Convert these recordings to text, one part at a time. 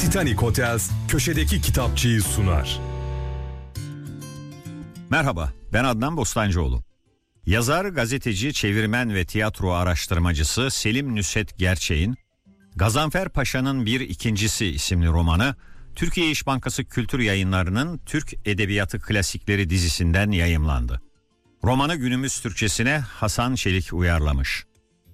Titanic Hotels köşedeki kitapçıyı sunar. Merhaba, ben Adnan Bostancıoğlu. Yazar, gazeteci, çevirmen ve tiyatro araştırmacısı Selim Nusret Gerçek'in Gazanfer Paşa'nın Bir İkincisi isimli romanı Türkiye İş Bankası Kültür Yayınları'nın Türk Edebiyatı Klasikleri dizisinden yayımlandı. Romanı günümüz Türkçesine Hasan Çelik uyarlamış.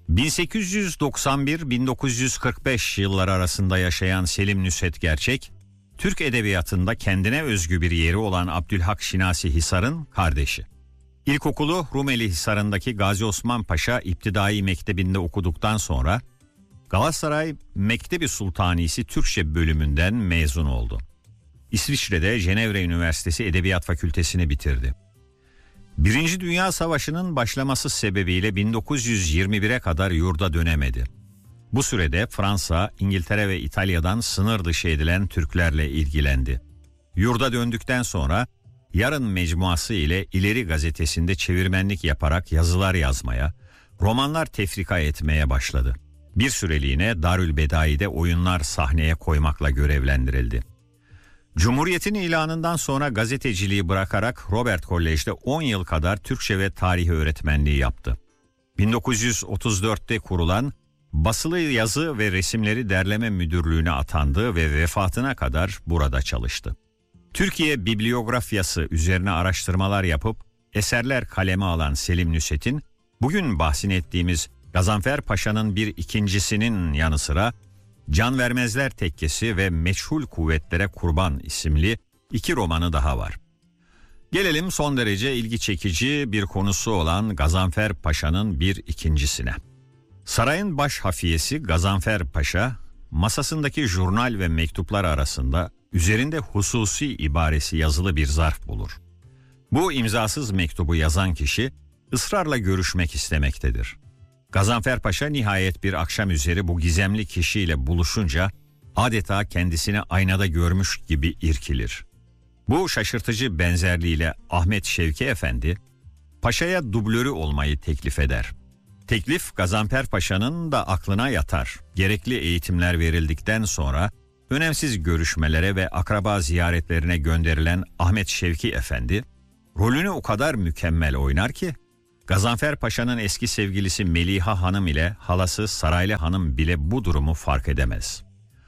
1891-1945 yılları arasında yaşayan Selim Nusret Gerçek, Türk edebiyatında kendine özgü bir yeri olan Abdülhak Şinasi Hisar'ın kardeşi. İlkokulu Rumeli Hisarı'ndaki Gazi Osman Paşa İptidai Mektebi'nde okuduktan sonra Galatasaray Mektebi Sultanisi Türkçe bölümünden mezun oldu. İsviçre'de Cenevre Üniversitesi Edebiyat Fakültesini bitirdi. Birinci Dünya Savaşı'nın başlaması sebebiyle 1921'e kadar yurda dönemedi. Bu sürede Fransa, İngiltere ve İtalya'dan sınır dışı edilen Türklerle ilgilendi. Yurda döndükten sonra Yarın Mecmuası ile İleri Gazetesi'nde çevirmenlik yaparak yazılar yazmaya, romanlar tefrika etmeye başladı. Bir süreliğine Darülbedai'de oyunlar sahneye koymakla görevlendirildi. Cumhuriyet'in ilanından sonra gazeteciliği bırakarak Robert Kolej'de 10 yıl kadar Türkçe ve tarih öğretmenliği yaptı. 1934'te kurulan Basılı Yazı ve Resimleri Derleme Müdürlüğü'ne atandı ve vefatına kadar burada çalıştı. Türkiye bibliografyası üzerine araştırmalar yapıp eserler kaleme alan Selim Nusret'in bugün bahsini ettiğimiz Gazanfer Paşa'nın Bir İkincisinin yanı sıra Can Vermezler Tekkesi ve Meçhul Kuvvetlere Kurban isimli 2 romanı daha var. Gelelim son derece ilgi çekici bir konusu olan Gazanfer Paşa'nın Bir İkincisine. Sarayın baş hafiyesi Gazanfer Paşa, masasındaki jurnal ve mektuplar arasında üzerinde hususi ibaresi yazılı bir zarf bulur. Bu imzasız mektubu yazan kişi ısrarla görüşmek istemektedir. Gazanfer Paşa nihayet bir akşam üzeri bu gizemli kişiyle buluşunca adeta kendisini aynada görmüş gibi irkilir. Bu şaşırtıcı benzerliğiyle Ahmet Şevki Efendi Paşa'ya dublörü olmayı teklif eder. Teklif Gazanfer Paşa'nın da aklına yatar. Gerekli eğitimler verildikten sonra önemsiz görüşmelere ve akraba ziyaretlerine gönderilen Ahmet Şevki Efendi rolünü o kadar mükemmel oynar ki Gazanfer Paşa'nın eski sevgilisi Meliha Hanım ile halası Saraylı Hanım bile bu durumu fark edemez.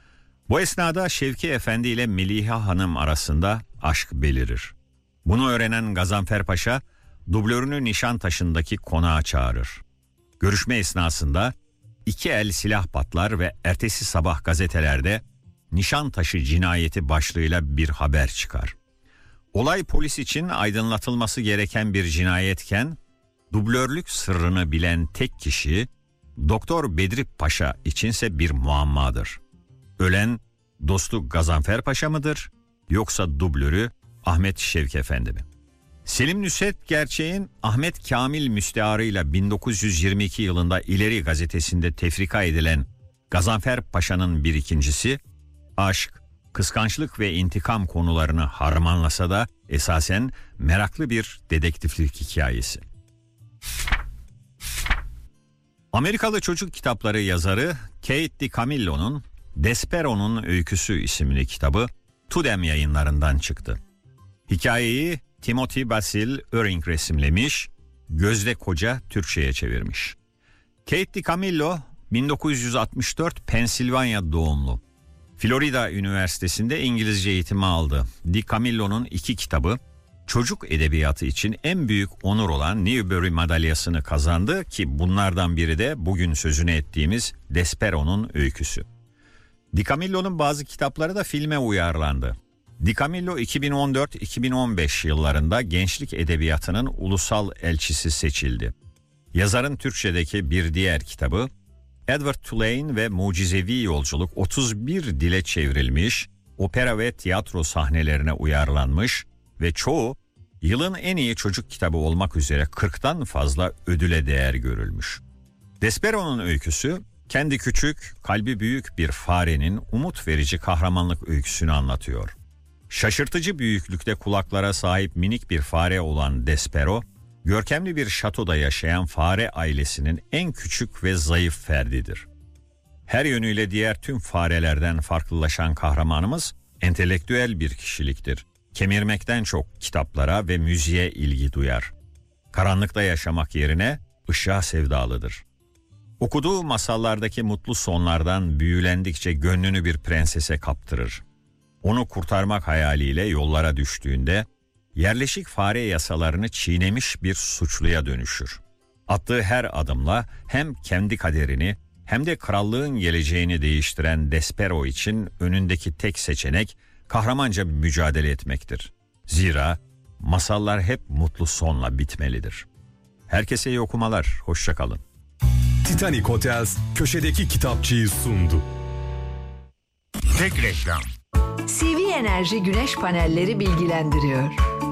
Bu esnada Şevki Efendi ile Meliha Hanım arasında aşk belirir. Bunu öğrenen Gazanfer Paşa dublörünü Nişantaşı'ndaki konağa çağırır. Görüşme esnasında 2 el silah patlar ve ertesi sabah gazetelerde Nişantaşı cinayeti başlığıyla bir haber çıkar. Olay polis için aydınlatılması gereken bir cinayetken dublörlük sırrını bilen tek kişi Doktor Bedri Paşa içinse bir muammadır. Ölen dostu Gazanfer Paşa mıdır yoksa dublörü Ahmet Şevki Efendi mi? Selim Nusret Gerçek'in Ahmet Kamil müstearıyla 1922 yılında İleri Gazetesi'nde tefrika edilen Gazanfer Paşa'nın Bir İkincisi, aşk, kıskançlık ve intikam konularını harmanlasa da esasen meraklı bir dedektiflik hikayesi. Amerikalı çocuk kitapları yazarı Kate DiCamillo'nun Despero'nun Öyküsü isimli kitabı Tudem Yayınlarından çıktı. Hikayeyi Timothy Basil Öring resimlemiş, Gözde Koca Türkçe'ye çevirmiş. Kate DiCamillo 1964 Pensilvanya doğumlu. Florida Üniversitesi'nde İngilizce eğitimi aldı. DiCamillo'nun 2 kitabı çocuk edebiyatı için en büyük onur olan Newbery madalyasını kazandı ki bunlardan biri de bugün sözünü ettiğimiz Despero'nun Öyküsü. DiCamillo'nun bazı kitapları da filme uyarlandı. DiCamillo 2014-2015 yıllarında gençlik edebiyatının ulusal elçisi seçildi. Yazarın Türkçedeki bir diğer kitabı Edward Tulane ve Mucizevi Yolculuk 31 dile çevrilmiş, opera ve tiyatro sahnelerine uyarlanmış ve çoğu yılın en iyi çocuk kitabı olmak üzere 40'tan fazla ödüle değer görülmüş. Despero'nun öyküsü, kendi küçük, kalbi büyük bir farenin umut verici kahramanlık öyküsünü anlatıyor. Şaşırtıcı büyüklükte kulaklara sahip minik bir fare olan Despero, görkemli bir şatoda yaşayan fare ailesinin en küçük ve zayıf ferdidir. Her yönüyle diğer tüm farelerden farklılaşan kahramanımız entelektüel bir kişiliktir. Kemirmekten çok kitaplara ve müziğe ilgi duyar. Karanlıkta yaşamak yerine ışığa sevdalıdır. Okuduğu masallardaki mutlu sonlardan büyülendikçe gönlünü bir prensese kaptırır. Onu kurtarmak hayaliyle yollara düştüğünde yerleşik fare yasalarını çiğnemiş bir suçluya dönüşür. Attığı her adımla hem kendi kaderini hem de krallığın geleceğini değiştiren Despero için önündeki tek seçenek kahramanca mücadele etmektir. Zira masallar hep mutlu sonla bitmelidir. Herkese iyi okumalar, hoşça kalın. Titanic Hotels köşedeki kitapçıyı sundu. Tek reklam. CV Enerji güneş panelleri bilgilendiriyor.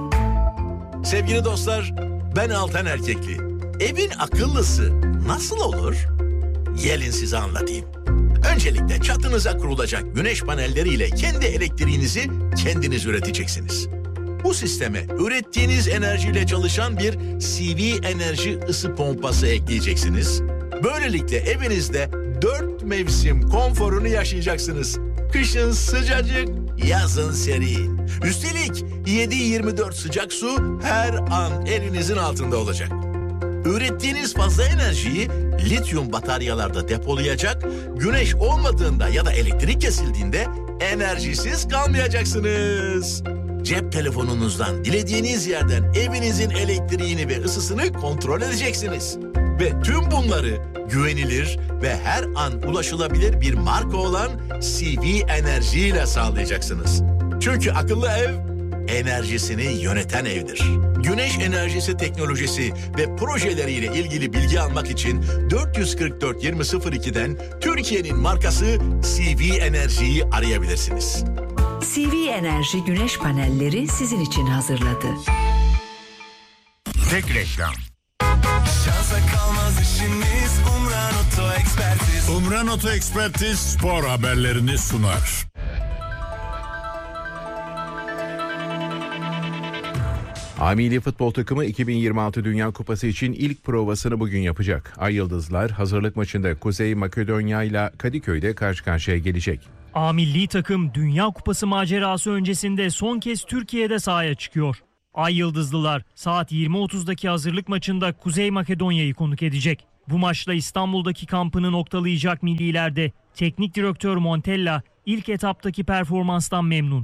Sevgili dostlar, ben Altan Erkekli. Evin akıllısı nasıl olur? Gelin size anlatayım. Öncelikle çatınıza kurulacak güneş panelleriyle kendi elektriğinizi kendiniz üreteceksiniz. Bu sisteme ürettiğiniz enerjiyle çalışan bir CV Enerji ısı pompası ekleyeceksiniz. Böylelikle evinizde 4 mevsim konforunu yaşayacaksınız. Kışın sıcacık, yazın serin. Üstelik 7/24 sıcak su her an elinizin altında olacak. Ürettiğiniz fazla enerjiyi lityum bataryalarda depolayacak, güneş olmadığında ya da elektrik kesildiğinde enerjisiz kalmayacaksınız. Cep telefonunuzdan dilediğiniz yerden evinizin elektriğini ve ısısını kontrol edeceksiniz. Ve tüm bunları güvenilir ve her an ulaşılabilir bir marka olan CV Enerji ile sağlayacaksınız. Çünkü akıllı ev enerjisini yöneten evdir. Güneş enerjisi teknolojisi ve projeleriyle ilgili bilgi almak için 444 2002'den Türkiye'nin markası CV Enerji'yi arayabilirsiniz. CV Enerji güneş panelleri sizin için hazırladı. Tek reklam. Şansa kalmaz işimiz Umran Oto Ekspertiz. Umran Oto Ekspertiz spor haberlerini sunar. A Milli Futbol Takımı 2026 Dünya Kupası için ilk provasını bugün yapacak. Ay Yıldızlar hazırlık maçında Kuzey Makedonya ile Kadıköy'de karşı karşıya gelecek. A Milli Takım Dünya Kupası macerası öncesinde son kez Türkiye'de sahaya çıkıyor. Ay Yıldızlılar saat 20.30'daki hazırlık maçında Kuzey Makedonya'yı konuk edecek. Bu maçla İstanbul'daki kampını noktalayacak millilerde teknik direktör Montella ilk etaptaki performanstan memnun.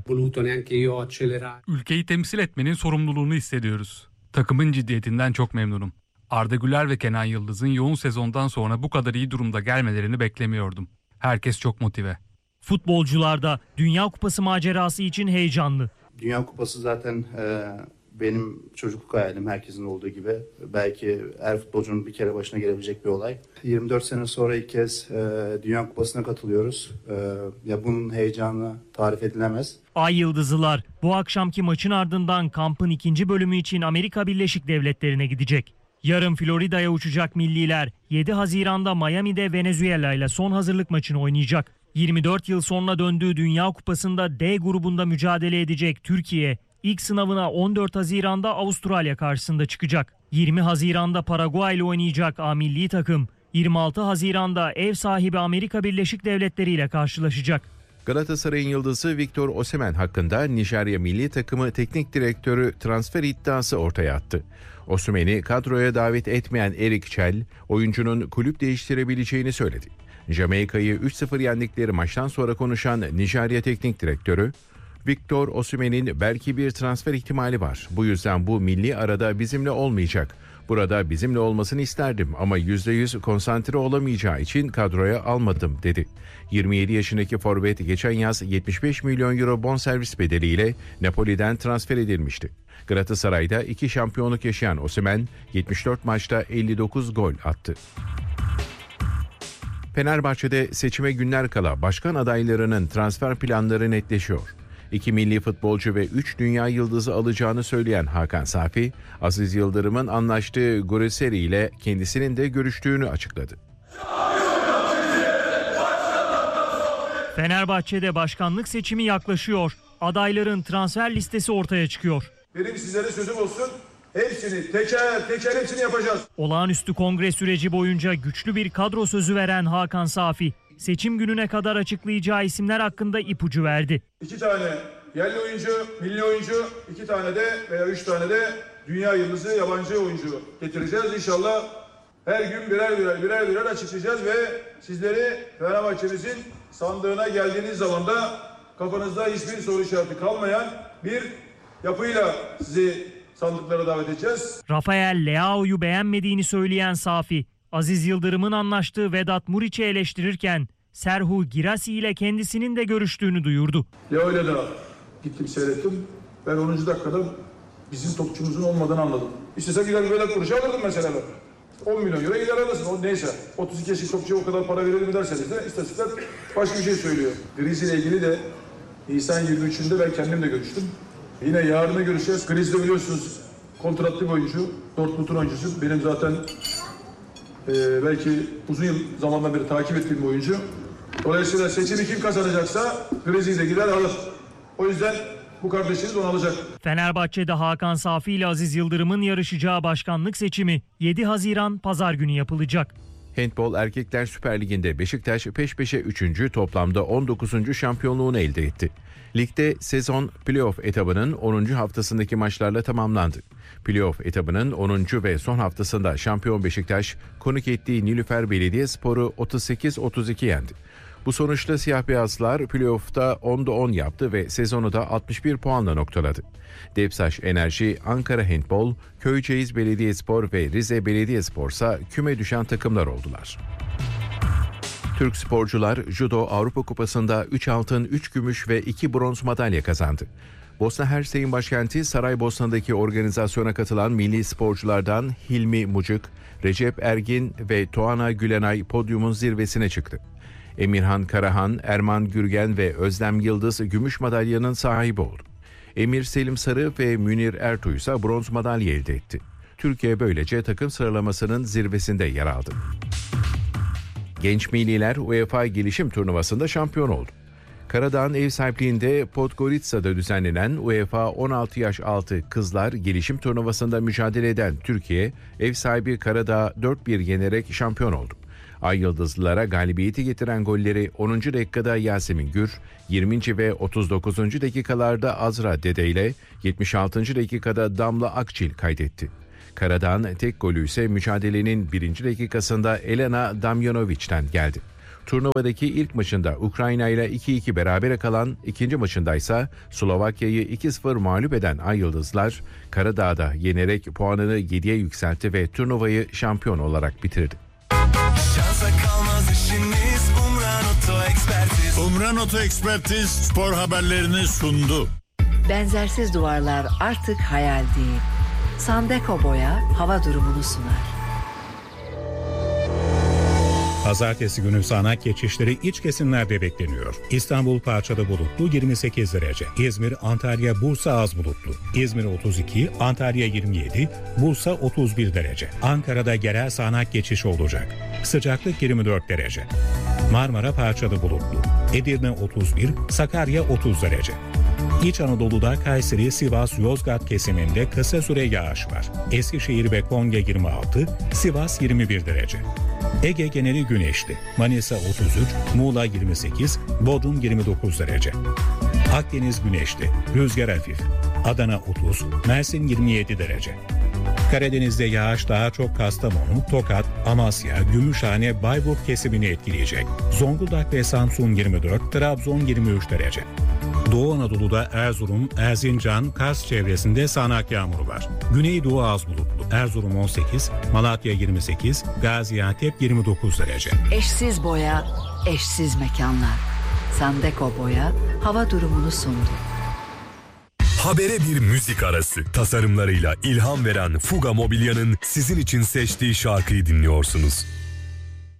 Ülkeyi temsil etmenin sorumluluğunu hissediyoruz. Takımın ciddiyetinden çok memnunum. Arda Güler ve Kenan Yıldız'ın yoğun sezondan sonra bu kadar iyi durumda gelmelerini beklemiyordum. Herkes çok motive. Futbolcular da Dünya Kupası macerası için heyecanlı. Dünya Kupası zaten benim çocukluk hayalim, herkesin olduğu gibi. Belki her futbolcunun bir kere başına gelebilecek bir olay. 24 sene sonra ilk kez Dünya Kupası'na katılıyoruz. Ya bunun heyecanı tarif edilemez. Ay Yıldızlılar bu akşamki maçın ardından kampın ikinci bölümü için Amerika Birleşik Devletleri'ne gidecek. Yarın Florida'ya uçacak milliler 7 Haziran'da Miami'de Venezuela ile son hazırlık maçını oynayacak. 24 yıl sonra döndüğü Dünya Kupası'nda D grubunda mücadele edecek Türkiye, ilk sınavına 14 Haziran'da Avustralya karşısında çıkacak. 20 Haziran'da Paraguay ile oynayacak A Milli Takım, 26 Haziran'da ev sahibi Amerika Birleşik Devletleri ile karşılaşacak. Galatasaray'ın yıldızı Victor Osimhen hakkında Nijerya Milli Takımı teknik direktörü transfer iddiası ortaya attı. Osimhen'i kadroya davet etmeyen Erik Çel, oyuncunun kulüp değiştirebileceğini söyledi. Jamaika'yı 3-0 yendikleri maçtan sonra konuşan Nijerya teknik direktörü, Victor Osimhen'in belki bir transfer ihtimali var. Bu yüzden bu milli arada bizimle olmayacak. Burada bizimle olmasını isterdim ama %100 konsantre olamayacağı için kadroya almadım dedi. 27 yaşındaki forvet geçen yaz 75 milyon euro bonservis bedeliyle Napoli'den transfer edilmişti. Galatasaray'da 2 şampiyonluk yaşayan Osimhen 74 maçta 59 gol attı. Fenerbahçe'de seçime günler kala başkan adaylarının transfer planları netleşiyor. 2 milli futbolcu ve 3 dünya yıldızı alacağını söyleyen Hakan Safi, Aziz Yıldırım'ın anlaştığı Guriseri ile kendisinin de görüştüğünü açıkladı. Fenerbahçe'de başkanlık seçimi yaklaşıyor. Adayların transfer listesi ortaya çıkıyor. Benim sizlere sözüm olsun. Hepsini teker hepsini yapacağız. Olağanüstü kongre süreci boyunca güçlü bir kadro sözü veren Hakan Safi, seçim gününe kadar açıklayacağı isimler hakkında ipucu verdi. 2 tane yerli oyuncu, milli oyuncu, 2 tane de veya 3 tane de dünya yıldızı yabancı oyuncu getireceğiz. İnşallah her gün birer açıklayacağız ve sizleri Fenerbahçe'mizin sandığına geldiğiniz zaman da kafanızda hiçbir soru işareti kalmayan bir yapıyla sizi sandıklara davet edeceğiz. Rafael Leao'yu beğenmediğini söyleyen Safi, Aziz Yıldırım'ın anlaştığı Vedat Muriç'i eleştirirken Serhu Girassi ile kendisinin de görüştüğünü duyurdu. Leo ile de gittim seyrettim. Ben 10. dakikada bizim topçumuzun olmadığını anladım. İstesem gider Vedat Muriç'i alırdım mesela ben. 10 milyon euro gider alırsın. O neyse. 32 yaşlı topçuya o kadar para verelim derseniz de istatistikler başka bir şey söylüyor. Griz ile ilgili de Nisan 23'ünde ben kendim de görüştüm. Yine yarına görüşeceğiz. Griz de biliyorsunuz kontratlı bir oyuncu. Dortmund'un oyuncusu. Benim zaten belki uzun zamandan beri takip ettiğim bir oyuncu. Dolayısıyla seçimi kim kazanacaksa Griz'i de gider alır. O yüzden bu kardeşiniz onu alacak. Fenerbahçe'de Hakan Safi ile Aziz Yıldırım'ın yarışacağı başkanlık seçimi 7 Haziran Pazar günü yapılacak. Handbol Erkekler Süper Ligi'nde Beşiktaş peş peşe 3. toplamda 19. şampiyonluğunu elde etti. Ligde sezon playoff etabının 10. haftasındaki maçlarla tamamlandı. Playoff etabının 10. ve son haftasında şampiyon Beşiktaş konuk ettiği Nilüfer Belediyespor'u 38-32 yendi. Bu sonuçta siyah beyazlar playoff'ta 10'da 10 yaptı ve sezonu da 61 puanla noktaladı. Depsaş Enerji, Ankara Handbol, Köyceğiz Belediyespor ve Rize Belediyespor ise küme düşen takımlar oldular. Türk sporcular Judo Avrupa Kupası'nda 3 altın, 3 gümüş ve 2 bronz madalya kazandı. Bosna Hersek'in başkenti Saraybosna'daki organizasyona katılan milli sporculardan Hilmi Mucuk, Recep Ergin ve Tuana Gülenay podyumun zirvesine çıktı. Emirhan Karahan, Erman Gürgen ve Özlem Yıldız gümüş madalyanın sahibi oldu. Emir Selim Sarı ve Münir Ertuğ ise bronz madalya elde etti. Türkiye böylece takım sıralamasının zirvesinde yer aldı. Genç milliler UEFA Gelişim Turnuvası'nda şampiyon oldu. Karadağ'ın ev sahipliğinde Podgorica'da düzenlenen UEFA 16 yaş altı kızlar gelişim turnuvasında mücadele eden Türkiye, ev sahibi Karadağ'ı 4-1 yenerek şampiyon oldu. Ay Yıldızlılara galibiyeti getiren golleri 10. dakikada Yasemin Gür, 20. ve 39. dakikalarda Azra Dede ile 76. dakikada Damla Akçil kaydetti. Karadağ'ın tek golü ise mücadelenin 1. dakikasında Elena Damjanovic'ten geldi. Turnuvadaki ilk maçında Ukrayna ile 2-2 berabere kalan, ikinci maçındaysa Slovakya'yı 2-0 mağlup eden Ay Yıldızlar, Karadağ'da yenerek puanını 7'ye yükseltti ve turnuvayı şampiyon olarak bitirdi. Şansa kalmaz işiniz, Umran Oto Ekspertiz. Umran Oto Ekspertiz spor haberlerini sundu. Benzersiz duvarlar artık hayal değil. Sandeko Boya hava durumunu sunar. Pazartesi günü sağanak geçişleri iç kesimlerde bekleniyor. İstanbul parçalı bulutlu 28 derece. İzmir, Antalya, Bursa az bulutlu. İzmir 32, Antalya 27, Bursa 31 derece. Ankara'da yerel sağanak geçiş olacak. Sıcaklık 24 derece. Marmara parçalı bulutlu. Edirne 31, Sakarya 30 derece. İç Anadolu'da Kayseri, Sivas, Yozgat kesiminde kısa süre yağış var. Eskişehir ve Konya 26, Sivas 21 derece. Ege geneli güneşli. Manisa 33, Muğla 28, Bodrum 29 derece. Akdeniz güneşli. Rüzgar hafif. Adana 30, Mersin 27 derece. Karadeniz'de yağış daha çok Kastamonu, Tokat, Amasya, Gümüşhane, Bayburt kesimini etkileyecek. Zonguldak ve Samsun 24, Trabzon 23 derece. Doğu Anadolu'da Erzurum, Erzincan, Kars çevresinde sağanak yağmur var. Güneydoğu az bulutlu. Erzurum 18, Malatya 28, Gaziantep 29 derece. Eşsiz boya, eşsiz mekanlar. Sandeko Boya hava durumunu sundu. Habere bir müzik arası. Tasarımlarıyla ilham veren Fuga Mobilya'nın sizin için seçtiği şarkıyı dinliyorsunuz.